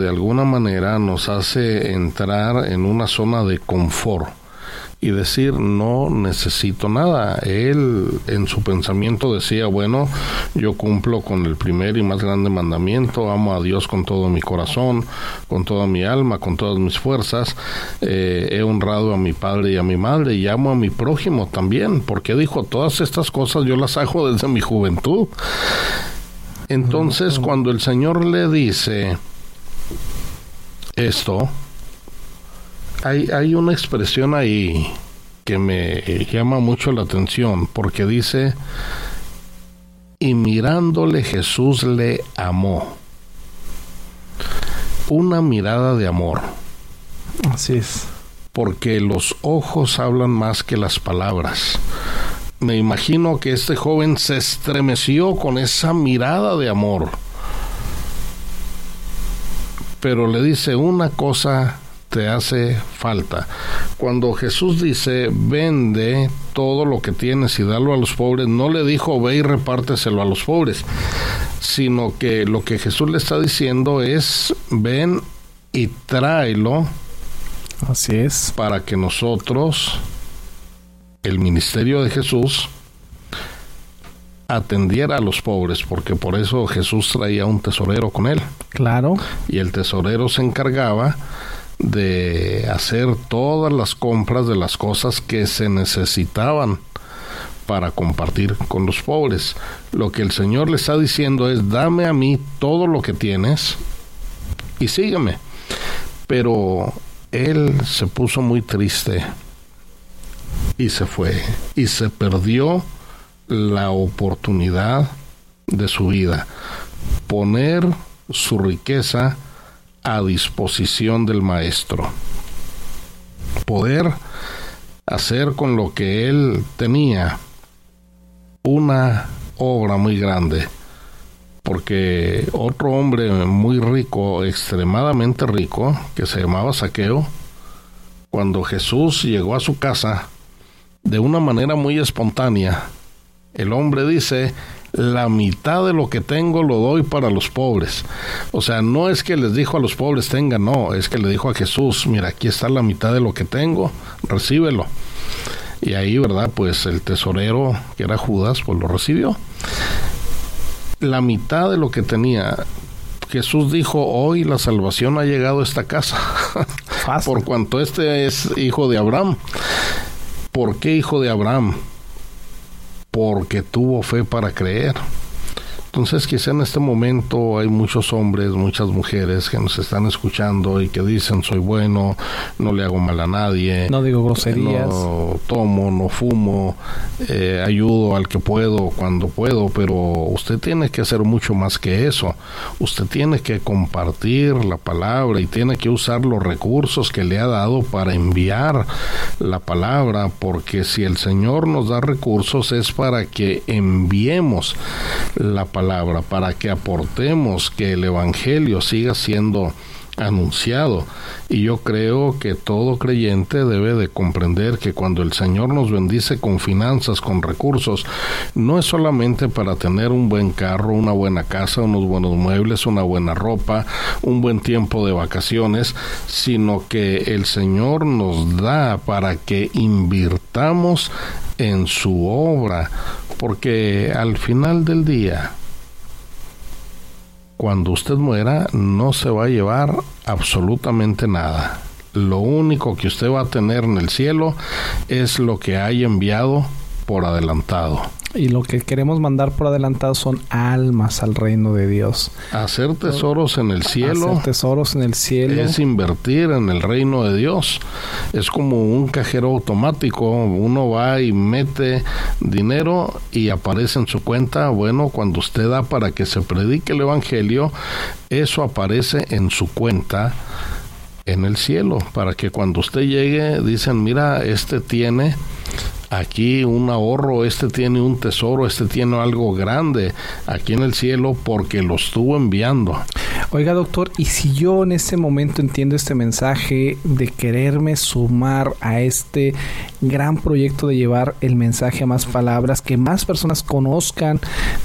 de alguna manera nos hace entrar en una zona de confort y decir, no necesito nada. Él en su pensamiento decía, bueno, yo cumplo con el primer y más grande mandamiento, amo a Dios con todo mi corazón, con toda mi alma, con todas mis fuerzas, he honrado a mi padre y a mi madre y amo a mi prójimo también, porque dijo, todas estas cosas yo las hago desde mi juventud. Entonces, cuando el Señor le dice esto, hay una expresión ahí que me llama mucho la atención, porque dice, y mirándole Jesús le amó. Una mirada de amor. Así es. Porque los ojos hablan más que las palabras. Me imagino que este joven se estremeció con esa mirada de amor. Pero le dice, una cosa te hace falta. Cuando Jesús dice, vende todo lo que tienes y dalo a los pobres, no le dijo, ve y repárteselo a los pobres, sino que lo que Jesús le está diciendo es, ven y tráelo. Así es. Para que nosotros, el ministerio de Jesús, atendiera a los pobres, porque por eso Jesús traía un tesorero con él. Claro. Y el tesorero se encargaba de hacer todas las compras de las cosas que se necesitaban para compartir con los pobres. Lo que el Señor le está diciendo es, dame a mí todo lo que tienes y sígueme. Pero él se puso muy triste y se fue y se perdió la oportunidad de su vida, poner su riqueza a disposición del maestro, poder hacer con lo que él tenía una obra muy grande, porque otro hombre muy rico, extremadamente rico, que se llamaba Zaqueo, cuando Jesús llegó a su casa, de una manera muy espontánea, el hombre dice, la mitad de lo que tengo lo doy para los pobres. O sea, no es que les dijo a los pobres tengan, no, es que le dijo a Jesús, mira, aquí está la mitad de lo que tengo, recíbelo. Y ahí, ¿verdad? Pues el tesorero, que era Judas, pues lo recibió. La mitad de lo que tenía. Jesús dijo, hoy la salvación ha llegado a esta casa. Por cuanto este es hijo de Abraham. ¿Por qué hijo de Abraham? Porque tuvo fe para creer. Entonces, quizá en este momento hay muchos hombres, muchas mujeres que nos están escuchando y que dicen, soy bueno, no le hago mal a nadie, no digo groserías, no tomo, no fumo, ayudo al que puedo cuando puedo, pero usted tiene que hacer mucho más que eso. Usted tiene que compartir la palabra y tiene que usar los recursos que le ha dado para enviar la palabra, porque si el Señor nos da recursos es para que enviemos la palabra, para que aportemos que el evangelio siga siendo anunciado. Y yo creo que todo creyente debe de comprender que cuando el Señor nos bendice con finanzas, con recursos, no es solamente para tener un buen carro, una buena casa, unos buenos muebles, una buena ropa, un buen tiempo de vacaciones, sino que el Señor nos da para que invirtamos en su obra, porque al final del día, cuando usted muera, no se va a llevar absolutamente nada. Lo único que usted va a tener en el cielo es lo que haya enviado por adelantado. Y lo que queremos mandar por adelantado son almas al reino de Dios. Hacer tesoros en el cielo. Hacer tesoros en el cielo. Es invertir en el reino de Dios. Es como un cajero automático. Uno va y mete dinero y aparece en su cuenta. Bueno, cuando usted da para que se predique el evangelio, eso aparece en su cuenta en el cielo. Para que cuando usted llegue, dicen, mira, este tiene aquí un ahorro, este tiene un tesoro, este tiene algo grande aquí en el cielo porque lo estuvo enviando. Oiga, doctor, y si yo en este momento entiendo este mensaje de quererme sumar a este gran proyecto de llevar el mensaje a más palabras, que más personas conozcan